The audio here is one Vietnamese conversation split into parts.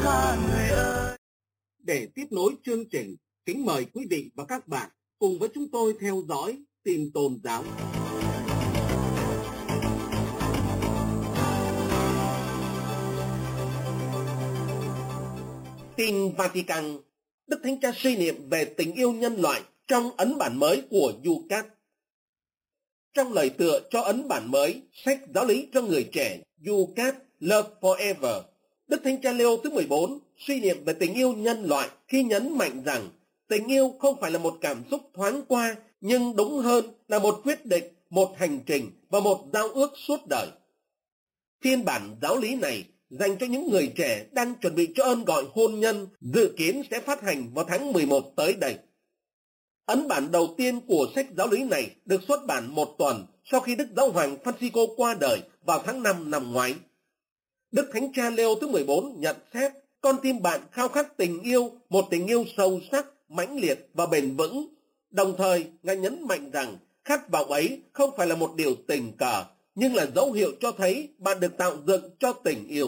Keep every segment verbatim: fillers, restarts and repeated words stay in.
mà người ơi. Để tiếp nối chương trình, kính mời quý vị và các bạn cùng với chúng tôi theo dõi tin tôn giáo. Tin Vatican, Đức Thánh Cha suy niệm về tình yêu nhân loại trong ấn bản mới của Yucat. Trong lời tựa cho ấn bản mới, sách giáo lý cho người trẻ Yucat Love Forever, Đức Thánh Cha Leo thứ mười bốn suy niệm về tình yêu nhân loại khi nhấn mạnh rằng tình yêu không phải là một cảm xúc thoáng qua, nhưng đúng hơn là một quyết định, một hành trình và một giao ước suốt đời. Phiên bản giáo lý này dành cho những người trẻ đang chuẩn bị cho ơn gọi hôn nhân, dự kiến sẽ phát hành vào tháng mười một tới đây. Ấn bản đầu tiên của sách giáo lý này được xuất bản một tuần sau khi Đức Giáo hoàng Francisco qua đời vào tháng năm năm ngoái. Đức Thánh Cha Leo thứ mười bốn nhận xét, con tim bạn khao khát tình yêu, một tình yêu sâu sắc, mãnh liệt và bền vững. Đồng thời, Ngài nhấn mạnh rằng khát vọng ấy không phải là một điều tình cờ, nhưng là dấu hiệu cho thấy bạn được tạo dựng cho tình yêu.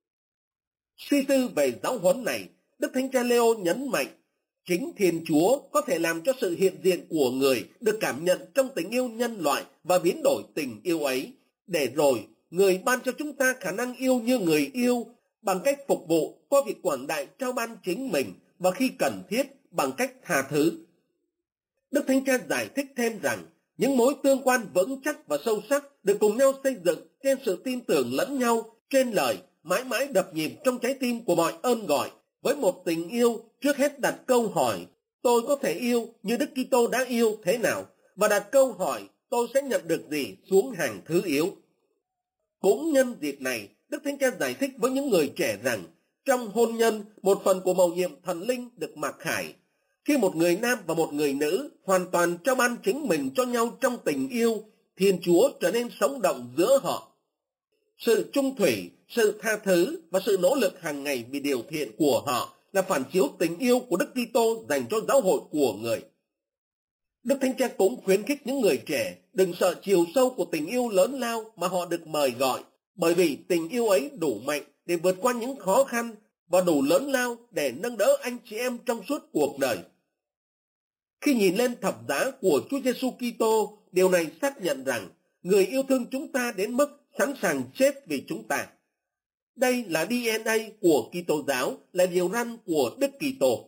Suy tư về giáo huấn này, Đức Thánh Cha Leo nhấn mạnh, chính Thiên Chúa có thể làm cho sự hiện diện của người được cảm nhận trong tình yêu nhân loại và biến đổi tình yêu ấy, để rồi người ban cho chúng ta khả năng yêu như người yêu bằng cách phục vụ qua việc quảng đại trao ban chính mình và khi cần thiết bằng cách tha thứ. Đức Thánh Cha giải thích thêm rằng những mối tương quan vững chắc và sâu sắc được cùng nhau xây dựng trên sự tin tưởng lẫn nhau, trên lời mãi mãi đập nhịp trong trái tim của mọi ơn gọi, với một tình yêu trước hết đặt câu hỏi tôi có thể yêu như Đức Kitô đã yêu thế nào, và đặt câu hỏi tôi sẽ nhận được gì xuống hàng thứ yếu. Cũng nhân dịp này, Đức Thánh Cha giải thích với những người trẻ rằng trong hôn nhân, một phần của mầu nhiệm thần linh được mặc khải. Khi một người nam và một người nữ hoàn toàn trao ban chính mình cho nhau trong tình yêu, Thiên Chúa trở nên sống động giữa họ. Sự trung thủy, sự tha thứ và sự nỗ lực hàng ngày vì điều thiện của họ là phản chiếu tình yêu của Đức Kitô dành cho giáo hội của người. Đức Thánh Cha cũng khuyến khích những người trẻ đừng sợ chiều sâu của tình yêu lớn lao mà họ được mời gọi, bởi vì tình yêu ấy đủ mạnh để vượt qua những khó khăn và đủ lớn lao để nâng đỡ anh chị em trong suốt cuộc đời. Khi nhìn lên thập giá của Chúa Giêsu Kitô, điều này xác nhận rằng người yêu thương chúng ta đến mức sẵn sàng chết vì chúng ta. Đây là đê en a của Kitô giáo, là điều răn của Đức Kitô.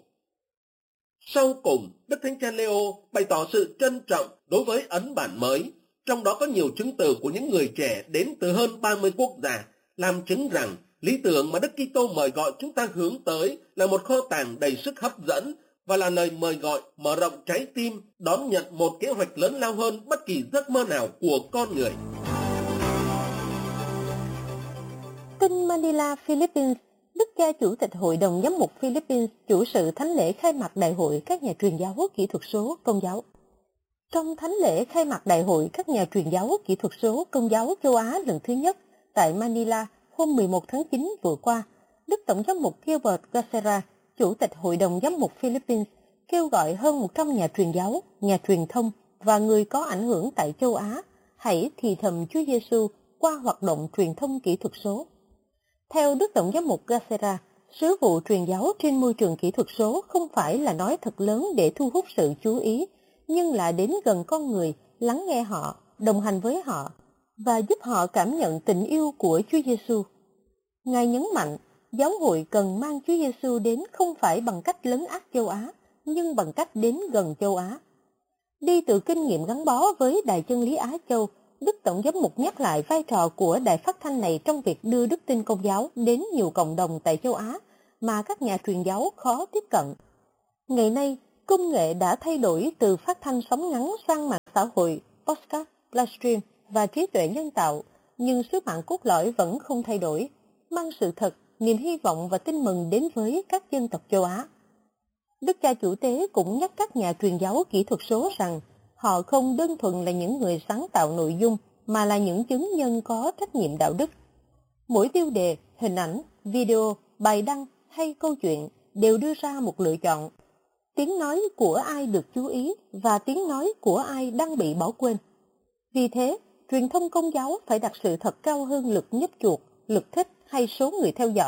Sau cùng, Đức Thánh Cha Leo bày tỏ sự trân trọng đối với ấn bản mới, trong đó có nhiều chứng từ của những người trẻ đến từ hơn ba mươi quốc gia, làm chứng rằng lý tưởng mà Đức Kitô mời gọi chúng ta hướng tới là một kho tàng đầy sức hấp dẫn và là lời mời gọi mở rộng trái tim đón nhận một kế hoạch lớn lao hơn bất kỳ giấc mơ nào của con người. Tin Manila, Philippines, Đức cha Chủ tịch Hội đồng Giám mục Philippines chủ sự thánh lễ khai mạc Đại hội các nhà truyền giáo kỹ thuật số Công giáo. Trong thánh lễ khai mạc Đại hội các nhà truyền giáo kỹ thuật số Công giáo châu Á lần thứ nhất tại Manila hôm mười một tháng chín vừa qua, Đức Tổng giám mục Gilbert Gacera, Chủ tịch Hội đồng Giám mục Philippines, kêu gọi hơn một trăm nhà truyền giáo, nhà truyền thông và người có ảnh hưởng tại châu Á hãy thì thầm Chúa Giêsu qua hoạt động truyền thông kỹ thuật số. Theo Đức Tổng giám mục Gacera, sứ vụ truyền giáo trên môi trường kỹ thuật số không phải là nói thật lớn để thu hút sự chú ý, nhưng là đến gần con người, lắng nghe họ, đồng hành với họ và giúp họ cảm nhận tình yêu của Chúa Giêsu. Ngài nhấn mạnh, giáo hội cần mang Chúa Giêsu đến không phải bằng cách lấn át châu Á, nhưng bằng cách đến gần châu Á. Đi từ kinh nghiệm gắn bó với Đài Chân lý Á Châu, Đức Tổng giám mục nhắc lại vai trò của đài phát thanh này trong việc đưa đức tin Công giáo đến nhiều cộng đồng tại châu Á mà các nhà truyền giáo khó tiếp cận. Ngày nay, công nghệ đã thay đổi từ phát thanh sóng ngắn sang mạng xã hội, podcast, livestream và trí tuệ nhân tạo, nhưng sứ mạng cốt lõi vẫn không thay đổi, mang sự thật, niềm hy vọng và tin mừng đến với các dân tộc châu Á. Đức cha chủ tế cũng nhắc các nhà truyền giáo kỹ thuật số rằng họ không đơn thuần là những người sáng tạo nội dung, mà là những chứng nhân có trách nhiệm đạo đức. Mỗi tiêu đề, hình ảnh, video, bài đăng hay câu chuyện đều đưa ra một lựa chọn. Tiếng nói của ai được chú ý và tiếng nói của ai đang bị bỏ quên. Vì thế, truyền thông Công giáo phải đặt sự thật cao hơn lực nhấp chuột, lực thích hay số người theo dõi,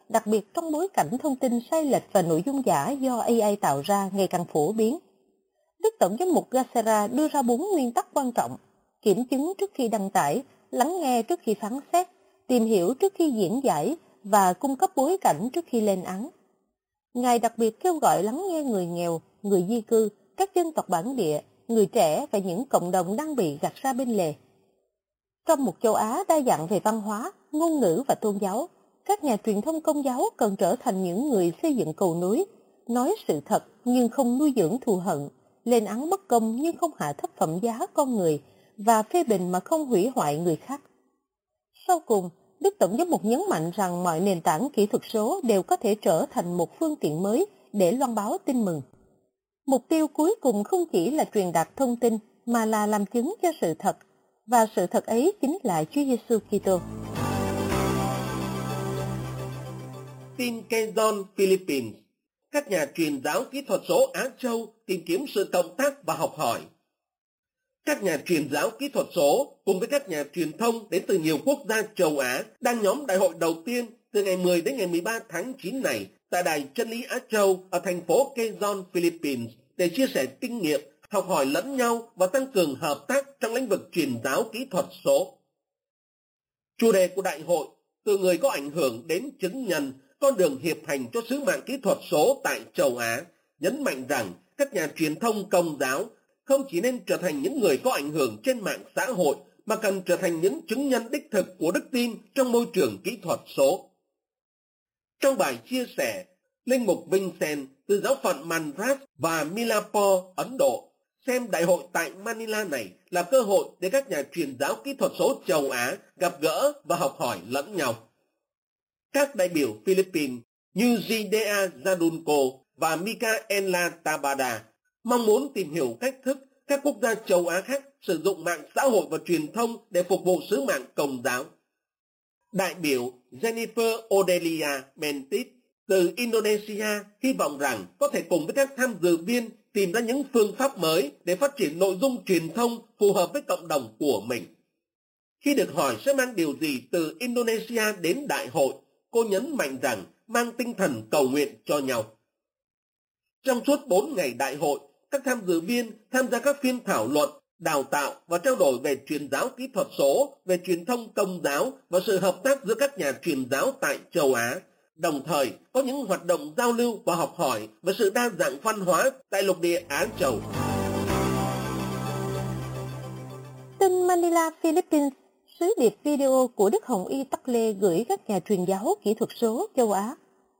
đặc biệt trong bối cảnh thông tin sai lệch và nội dung giả do a i tạo ra ngày càng phổ biến. Đức Tổng giám mục Gacera đưa ra bốn nguyên tắc quan trọng: kiểm chứng trước khi đăng tải, lắng nghe trước khi phán xét, tìm hiểu trước khi diễn giải và cung cấp bối cảnh trước khi lên án. Ngài đặc biệt kêu gọi lắng nghe người nghèo, người di cư, các dân tộc bản địa, người trẻ và những cộng đồng đang bị gạt ra bên lề. Trong một châu Á đa dạng về văn hóa, ngôn ngữ và tôn giáo, các nhà truyền thông công giáo cần trở thành những người xây dựng cầu nối, nói sự thật nhưng không nuôi dưỡng thù hận, lên án bất công nhưng không hạ thấp phẩm giá con người và phê bình mà không hủy hoại người khác. Sau cùng, Đức Tổng giám mục nhấn mạnh rằng mọi nền tảng kỹ thuật số đều có thể trở thành một phương tiện mới để loan báo tin mừng. Mục tiêu cuối cùng không chỉ là truyền đạt thông tin mà là làm chứng cho sự thật, và sự thật ấy chính là Chúa Giêsu Kitô. Tin Quezon, Philippines. Các nhà truyền giáo kỹ thuật số Á Châu tìm kiếm sự cộng tác và học hỏi. Các nhà truyền giáo kỹ thuật số cùng với các nhà truyền thông đến từ nhiều quốc gia châu Á đang nhóm đại hội đầu tiên từ ngày mười đến ngày mười ba tháng chín này tại Đài Chân lý Á Châu ở thành phố Quezon, Philippines để chia sẻ kinh nghiệm, học hỏi lẫn nhau và tăng cường hợp tác trong lĩnh vực truyền giáo kỹ thuật số. Chủ đề của đại hội: từ người có ảnh hưởng đến chứng nhân, con đường hiệp hành cho sứ mạng kỹ thuật số tại châu Á, nhấn mạnh rằng các nhà truyền thông công giáo không chỉ nên trở thành những người có ảnh hưởng trên mạng xã hội, mà cần trở thành những chứng nhân đích thực của đức tin trong môi trường kỹ thuật số. Trong bài chia sẻ, Linh mục Vincent từ giáo phận Madras và Milapore, Ấn Độ, xem đại hội tại Manila này là cơ hội để các nhà truyền giáo kỹ thuật số châu Á gặp gỡ và học hỏi lẫn nhau. Các đại biểu Philippines như Zidea Zadunko và Micaela Tabada mong muốn tìm hiểu cách thức các quốc gia châu Á khác sử dụng mạng xã hội và truyền thông để phục vụ sứ mạng công giáo. Đại biểu Jennifer Odelia Mentit từ Indonesia hy vọng rằng có thể cùng với các tham dự viên tìm ra những phương pháp mới để phát triển nội dung truyền thông phù hợp với cộng đồng của mình. Khi được hỏi sẽ mang điều gì từ Indonesia đến đại hội, cô nhấn mạnh rằng mang tinh thần cầu nguyện cho nhau. Trong suốt bốn ngày đại hội, các tham dự viên tham gia các phiên thảo luận, đào tạo và trao đổi về truyền giáo kỹ thuật số, về truyền thông công giáo và sự hợp tác giữa các nhà truyền giáo tại châu Á. Đồng thời, có những hoạt động giao lưu và học hỏi về sự đa dạng văn hóa tại lục địa Á Châu. Tin Manila, Philippines, sứ điệp video của Đức Hồng Y Tắc Lê gửi các nhà truyền giáo kỹ thuật số châu Á.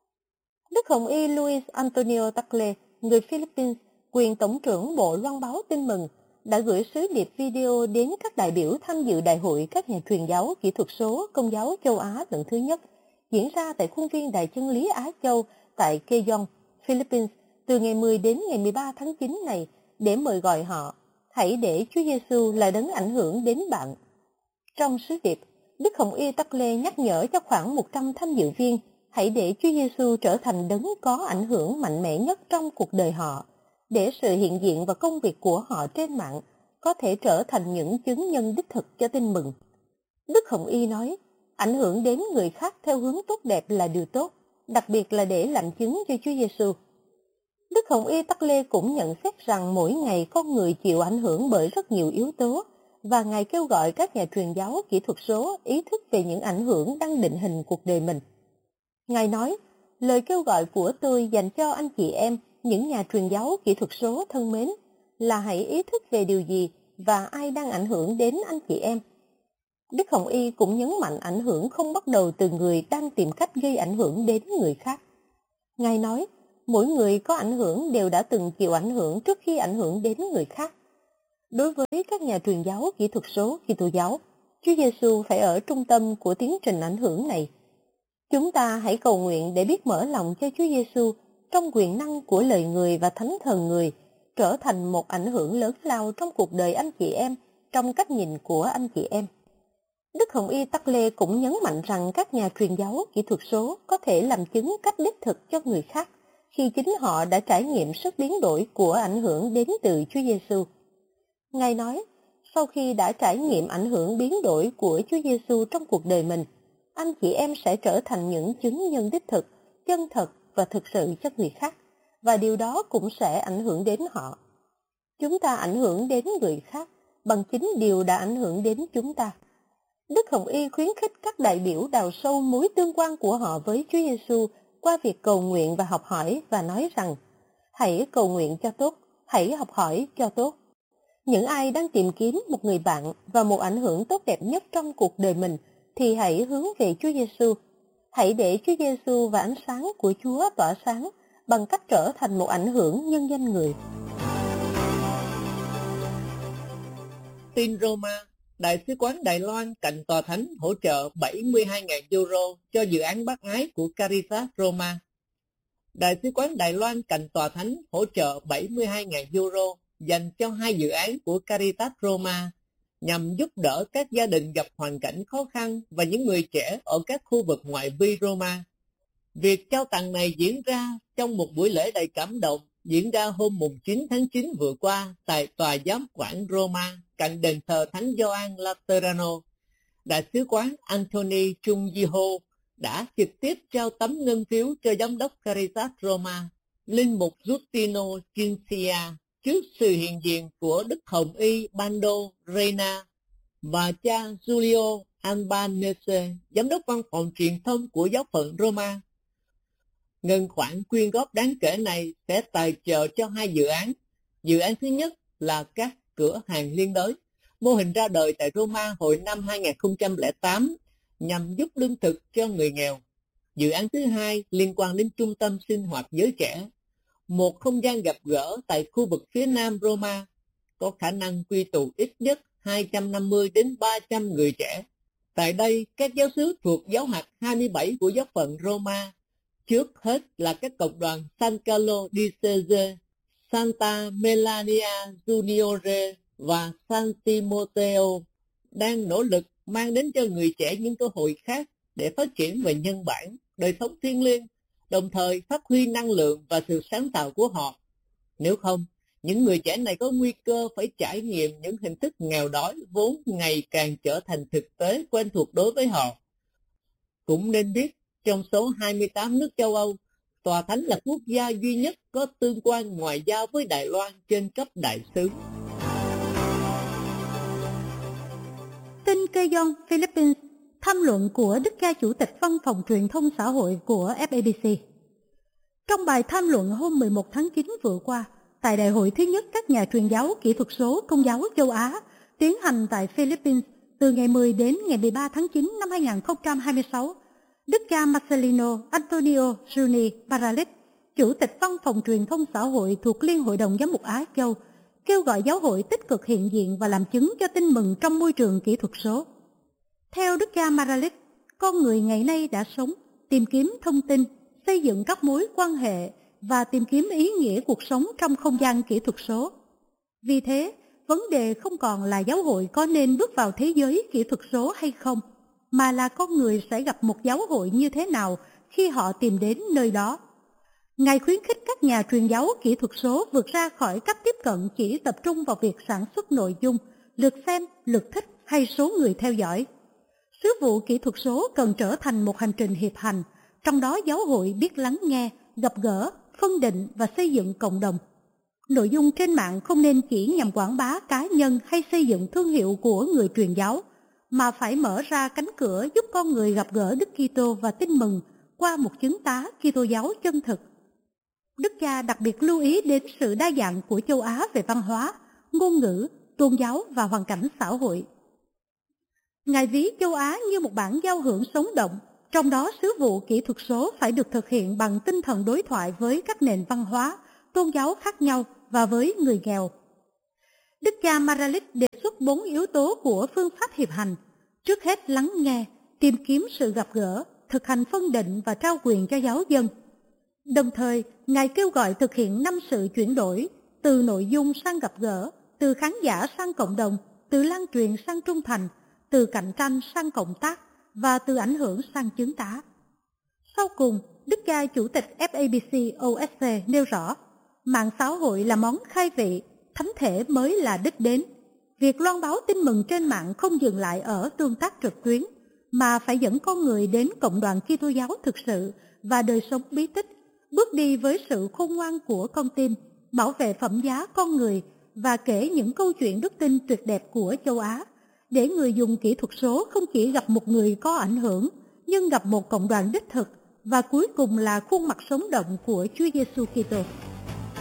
Đức Hồng Y Luis Antonio Tắc Lê, người Philippines, quyền Tổng trưởng Bộ Loan báo Tin mừng, đã gửi sứ điệp video đến các đại biểu tham dự đại hội các nhà truyền giáo kỹ thuật số Công giáo châu Á lần thứ nhất, diễn ra tại khuôn viên Đài Chân lý Á Châu tại Quezon, Philippines, từ ngày mười đến ngày mười ba tháng chín này, để mời gọi họ: hãy để Chúa Giêsu là đấng ảnh hưởng đến bạn. Trong sứ điệp, Đức Hồng Y Tắc Lê nhắc nhở cho khoảng một trăm tham dự viên hãy để Chúa Giêsu trở thành đấng có ảnh hưởng mạnh mẽ nhất trong cuộc đời họ, để sự hiện diện và công việc của họ trên mạng có thể trở thành những chứng nhân đích thực cho tin mừng. Đức Hồng Y nói, ảnh hưởng đến người khác theo hướng tốt đẹp là điều tốt, đặc biệt là để làm chứng cho Chúa Giêsu. Đức Hồng Y Tắc Lê cũng nhận xét rằng mỗi ngày con người chịu ảnh hưởng bởi rất nhiều yếu tố, và Ngài kêu gọi các nhà truyền giáo kỹ thuật số ý thức về những ảnh hưởng đang định hình cuộc đời mình. Ngài nói, lời kêu gọi của tôi dành cho anh chị em, những nhà truyền giáo kỹ thuật số thân mến, là hãy ý thức về điều gì và ai đang ảnh hưởng đến anh chị em. Đức Hồng Y cũng nhấn mạnh ảnh hưởng không bắt đầu từ người đang tìm cách gây ảnh hưởng đến người khác. Ngài nói, mỗi người có ảnh hưởng đều đã từng chịu ảnh hưởng trước khi ảnh hưởng đến người khác. Đối với các nhà truyền giáo kỹ thuật số Kitô giáo, Chúa Giêsu phải ở trung tâm của tiến trình ảnh hưởng này. Chúng ta hãy cầu nguyện để biết mở lòng cho Chúa Giêsu trong quyền năng của lời người và thánh thần người, trở thành một ảnh hưởng lớn lao trong cuộc đời anh chị em, trong cách nhìn của anh chị em. Đức Hồng Y Tắc Lê cũng nhấn mạnh rằng các nhà truyền giáo kỹ thuật số có thể làm chứng cách đích thực cho người khác khi chính họ đã trải nghiệm sức biến đổi của ảnh hưởng đến từ Chúa Giêsu. Ngài nói, sau khi đã trải nghiệm ảnh hưởng biến đổi của Chúa Giêsu trong cuộc đời mình, anh chị em sẽ trở thành những chứng nhân đích thực, chân thật và thực sự cho người khác, và điều đó cũng sẽ ảnh hưởng đến họ. Chúng ta ảnh hưởng đến người khác bằng chính điều đã ảnh hưởng đến chúng ta. Đức Hồng Y khuyến khích các đại biểu đào sâu mối tương quan của họ với Chúa Giêsu qua việc cầu nguyện và học hỏi, và nói rằng: hãy cầu nguyện cho tốt, hãy học hỏi cho tốt. Những ai đang tìm kiếm một người bạn và một ảnh hưởng tốt đẹp nhất trong cuộc đời mình thì hãy hướng về Chúa Giêsu. Hãy để Chúa Giêsu và ánh sáng của Chúa tỏa sáng bằng cách trở thành một ảnh hưởng nhân danh người. Tin Roma, Đại sứ quán Đài Loan cạnh tòa thánh hỗ trợ bảy mươi hai nghìn euro cho dự án bác ái của Caritas Roma. Đại sứ quán Đài Loan cạnh tòa thánh hỗ trợ bảy mươi hai nghìn euro dành cho hai dự án của Caritas Roma nhằm giúp đỡ các gia đình gặp hoàn cảnh khó khăn và những người trẻ ở các khu vực ngoại vi Roma. Việc trao tặng này diễn ra trong một buổi lễ đầy cảm động diễn ra hôm chín tháng chín vừa qua tại tòa giám quản Roma cạnh đền thờ Thánh Gioan Laterano. Đại sứ quán Anthony Chung Ji-ho đã trực tiếp trao tấm ngân phiếu cho giám đốc Caritas Roma, linh mục Giustino Cincia, trước sự hiện diện của Đức Hồng Y Bando Reina và cha Giulio Albanese, giám đốc văn phòng truyền thông của giáo phận Roma. Ngân khoản quyên góp đáng kể này sẽ tài trợ cho hai dự án. Dự án thứ nhất là các cửa hàng liên đới, mô hình ra đời tại Roma hồi năm hai nghìn không trăm lẻ tám nhằm giúp lương thực cho người nghèo. Dự án thứ hai liên quan đến trung tâm sinh hoạt giới trẻ, một không gian gặp gỡ tại khu vực phía nam Roma, có khả năng quy tụ ít nhất hai trăm năm mươi đến ba trăm người trẻ. Tại đây, các giáo xứ thuộc giáo hạt hai mươi bảy của giáo phận Roma, trước hết là các cộng đoàn San Carlo di Sese, Santa Melania Juniore và San Timoteo, đang nỗ lực mang đến cho người trẻ những cơ hội khác để phát triển về nhân bản, đời sống thiêng liêng, đồng thời phát huy năng lượng và sự sáng tạo của họ. Nếu không, những người trẻ này có nguy cơ phải trải nghiệm những hình thức nghèo đói vốn ngày càng trở thành thực tế quen thuộc đối với họ. Cũng nên biết, trong số hai mươi tám nước châu Âu, Tòa Thánh là quốc gia duy nhất có tương quan ngoại giao với Đài Loan trên cấp đại sứ. Tin Quezon, Philippines, tham luận của Đức cha Chủ tịch Văn phòng Truyền thông Xã hội của ép a bê xê. Trong bài tham luận hôm mười một tháng chín vừa qua, tại đại hội thứ nhất các nhà truyền giáo kỹ thuật số Công giáo châu Á tiến hành tại Philippines từ ngày mười đến ngày mười ba tháng chín năm hai nghìn không trăm hai mươi sáu, Đức cha Marcelino Antonio Juni Paralit, Chủ tịch Văn phòng Truyền thông Xã hội thuộc Liên hội đồng Giám mục Á Châu, kêu gọi giáo hội tích cực hiện diện và làm chứng cho tin mừng trong môi trường kỹ thuật số. Theo Đức cha Paralit, con người ngày nay đã sống, tìm kiếm thông tin, xây dựng các mối quan hệ và tìm kiếm ý nghĩa cuộc sống trong không gian kỹ thuật số. Vì thế, vấn đề không còn là giáo hội có nên bước vào thế giới kỹ thuật số hay không, mà là con người sẽ gặp một giáo hội như thế nào khi họ tìm đến nơi đó. Ngài khuyến khích các nhà truyền giáo kỹ thuật số vượt ra khỏi cách tiếp cận chỉ tập trung vào việc sản xuất nội dung, lượt xem, lượt thích hay số người theo dõi. Sứ vụ kỹ thuật số cần trở thành một hành trình hiệp hành, trong đó giáo hội biết lắng nghe, gặp gỡ, phân định và xây dựng cộng đồng. Nội dung trên mạng không nên chỉ nhằm quảng bá cá nhân hay xây dựng thương hiệu của người truyền giáo, mà phải mở ra cánh cửa giúp con người gặp gỡ Đức Kitô và tin mừng qua một chứng tá Kitô giáo chân thực. Đức cha đặc biệt lưu ý đến sự đa dạng của châu Á về văn hóa, ngôn ngữ, tôn giáo và hoàn cảnh xã hội. Ngài ví châu Á như một bản giao hưởng sống động, trong đó sứ vụ kỹ thuật số phải được thực hiện bằng tinh thần đối thoại với các nền văn hóa, tôn giáo khác nhau và với người nghèo. Đức cha Maralit đề xuất bốn yếu tố của phương pháp hiệp hành. Trước hết lắng nghe, tìm kiếm sự gặp gỡ, thực hành phân định và trao quyền cho giáo dân. Đồng thời, Ngài kêu gọi thực hiện năm sự chuyển đổi, từ nội dung sang gặp gỡ, từ khán giả sang cộng đồng, từ lan truyền sang trung thành, từ cạnh tranh sang cộng tác và từ ảnh hưởng sang chứng tá. Sau cùng, Đức cha Chủ tịch ép a bê xê o ét xê nêu rõ, mạng xã hội là món khai vị, thánh thể mới là đích đến. Việc loan báo tin mừng trên mạng không dừng lại ở tương tác trực tuyến. mà phải dẫn con người đến cộng đoàn Kitô giáo thực sự và đời sống bí tích, bước đi với sự khôn ngoan của con tim, bảo vệ phẩm giá con người và kể những câu chuyện đức tin tuyệt đẹp của châu Á, để người dùng kỹ thuật số không chỉ gặp một người có ảnh hưởng, nhưng gặp một cộng đoàn đích thực và cuối cùng là khuôn mặt sống động của Chúa Giêsu Kitô.